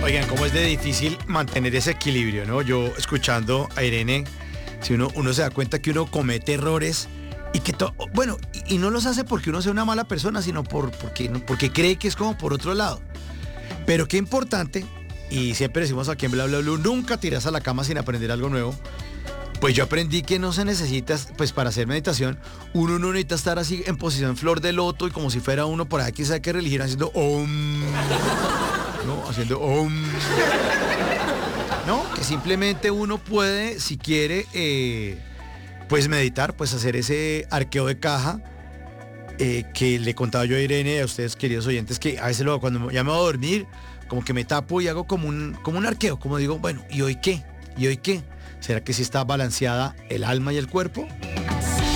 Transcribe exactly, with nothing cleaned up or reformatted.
Oigan, cómo es de difícil mantener ese equilibrio, ¿no? Yo escuchando a Irene, si uno, uno se da cuenta que uno comete errores y que, to, bueno, y, y no los hace porque uno sea una mala persona, sino por, porque, porque cree que es como por otro lado. Pero qué importante, y siempre decimos aquí en Bla Bla Blue, nunca tiras a la cama sin aprender algo nuevo. Pues yo aprendí que no se necesita, pues para hacer meditación, uno no necesita estar así en posición flor de loto y como si fuera uno por ahí que sabe qué religión haciendo om, ¿no? Haciendo om. No, que simplemente uno puede, si quiere, eh, pues meditar, pues hacer ese arqueo de caja eh, que le contaba yo a Irene y a ustedes, queridos oyentes, que a veces lo, cuando ya me voy a dormir, como que me tapo y hago como un, como un arqueo, como digo, bueno, ¿y hoy qué? ¿Y hoy qué? ¿Será que sí está balanceada el alma y el cuerpo?